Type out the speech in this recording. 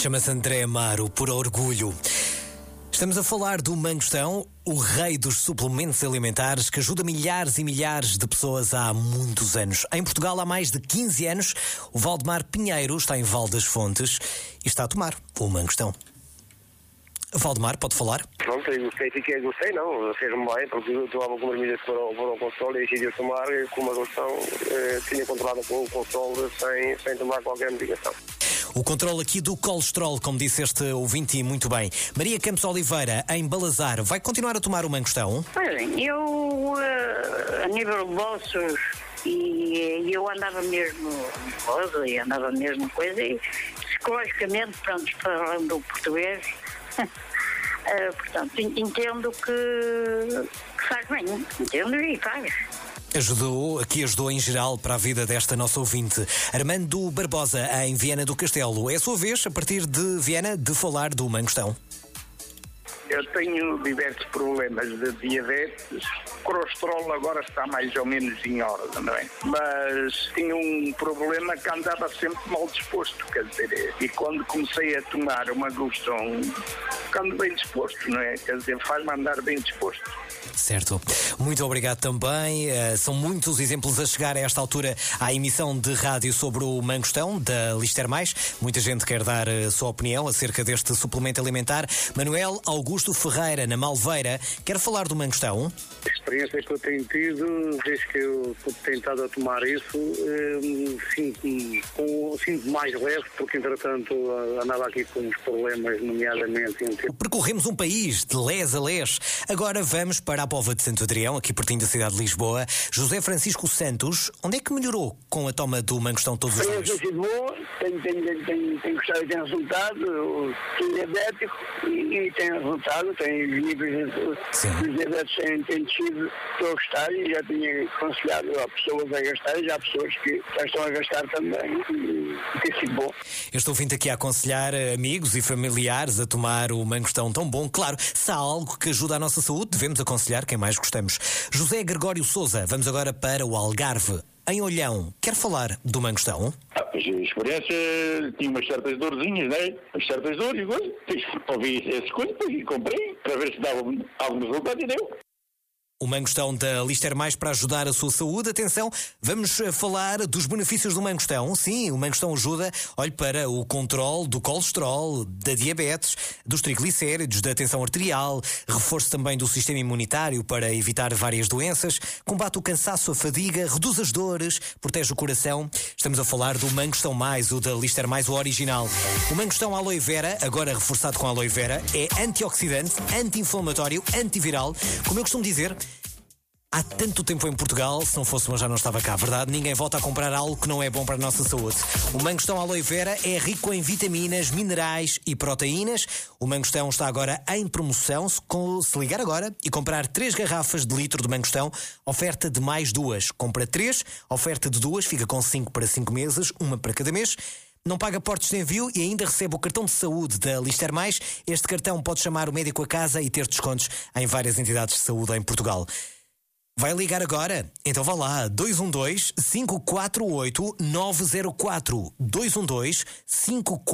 Chama-se André Amaro, por orgulho. Estamos a falar do Mangostão, o rei dos suplementos alimentares que ajuda milhares e milhares de pessoas há muitos anos. Em Portugal, há mais de 15 anos, o Valdemar Pinheiro está em Val das Fontes e está a tomar o Mangostão. Valdemar, pode falar? Pronto, eu gostei não, fez-me bem, porque eu tomava com marmitas para o console e decidi tomar com uma Mangostão, tinha controlado com o console sem tomar qualquer medicação. O controle aqui do colesterol, como disse este ouvinte e muito bem. Maria Campos Oliveira, em Balazar, vai continuar a tomar o Mangostão? Bem, eu, a nível de bolsos, e eu andava mesmo coisa, e andava mesmo coisa, e psicologicamente, pronto, falando português, portanto, entendo que faz bem, entendo e faz. Ajudou em geral para a vida desta nossa ouvinte. Armando Barbosa, em Viana do Castelo. É a sua vez, a partir de Viana, de falar do Mangostão. Eu tenho diversos problemas de diabetes. O colesterol agora está mais ou menos em ordem, não é? Mas tinha um problema que andava sempre mal disposto, quer dizer, e quando comecei a tomar o Mangostão, ando bem disposto, não é? Quer dizer, faz-me andar bem disposto. Certo. Muito obrigado também. São muitos exemplos a chegar a esta altura à emissão de rádio sobre o Mangostão, da Lister Mais. Muita gente quer dar a sua opinião acerca deste suplemento alimentar. Manuel Augusto Ferreira, na Malveira, quer falar do Mangostão? A experiência que eu tenho tido, desde que eu tenho estado a tomar isso, sinto mais leve, porque entretanto andava aqui com uns problemas, nomeadamente... Percorremos um país de les a les. Agora vamos para a Póvoa de Santo Adrião, aqui pertinho da cidade de Lisboa. José Francisco Santos, onde é que melhorou com a toma do Mangostão todos os dias? Tem sido boa, tem gostado e tem resultado, sou diabético e tem resultado, tem níveis de diabetes têm descido, estou a gostar e já tinha aconselhado a pessoas a gastar e já há pessoas que já estão a gastar também e tem sido bom. Eu estou vindo aqui a aconselhar amigos e familiares a tomar o Mangostão tão bom. Claro, se há algo que ajuda a nossa saúde, devemos aconselhar quem mais gostamos. José Gregório Sousa, vamos agora para o Algarve. Em Olhão, quer falar do Mangostão? A experiência tinha umas certas dorzinhas, né? Umas certas dores e coisas. Ouvi essas coisas e comprei para ver se dava algum resultado e deu. O Mangostão da Lister Mais para ajudar a sua saúde. Atenção, vamos falar dos benefícios do Mangostão. Sim, o Mangostão ajuda, olhe, para o controle do colesterol, da diabetes, dos triglicéridos, da tensão arterial, reforço também do sistema imunitário para evitar várias doenças, combate o cansaço, a fadiga, reduz as dores, protege o coração. Estamos a falar do Mangostão Mais, o da Lister Mais, o original. O Mangostão Aloe Vera, agora reforçado com Aloe Vera, é antioxidante, anti-inflamatório, antiviral. Como eu costumo dizer, há tanto tempo em Portugal, se não fosse, mas já não estava cá, verdade? Ninguém volta a comprar algo que não é bom para a nossa saúde. O Mangostão Aloe Vera é rico em vitaminas, minerais e proteínas. O Mangostão está agora em promoção. Se ligar agora e comprar 3 garrafas de litro de Mangostão, oferta de mais 2. Compra 3, oferta de 2, fica com 5 para 5 meses, uma para cada mês. Não paga portos de envio e ainda recebe o cartão de saúde da Lister Mais. Este cartão pode chamar o médico a casa e ter descontos em várias entidades de saúde em Portugal. Vai ligar agora? Então vá lá, 212-548-904. 212-548-904.